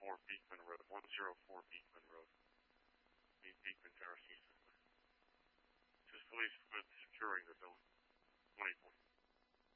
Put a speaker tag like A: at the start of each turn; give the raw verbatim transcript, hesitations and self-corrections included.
A: four Beekman Road, one oh four Beekman Road, Be- Beekman Terrace, East. Just police with